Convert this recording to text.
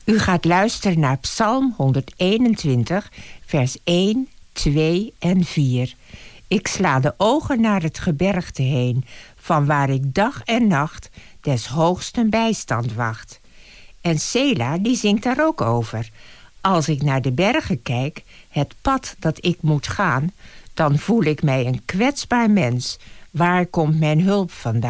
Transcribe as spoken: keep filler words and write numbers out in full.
U gaat luisteren naar Psalm honderdeenentwintig, vers één, twee en vier. Ik sla de ogen naar het gebergte heen, van waar ik dag en nacht des hoogsten bijstand wacht. En Sela, die zingt daar ook over. Als ik naar de bergen kijk, het pad dat ik moet gaan, dan voel ik mij een kwetsbaar mens. Waar komt mijn hulp vandaan?